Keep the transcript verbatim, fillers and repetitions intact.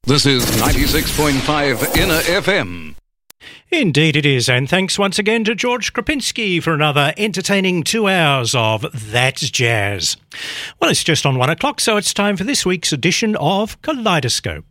This is ninety-six point five Inner F M. Indeed it is, and thanks once again to George Krapinski for another entertaining two hours of That's Jazz. Well, it's just on one o'clock, so it's time for this week's edition of Kaleidoscope.